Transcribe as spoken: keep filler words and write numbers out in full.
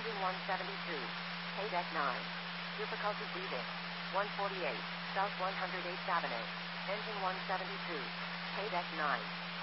Engine one seventy-two. K-Deck nine. Difficulty breathing. one forty-eight. South one hundred eighth Avenue. Engine one seventy-two. K-Deck nine.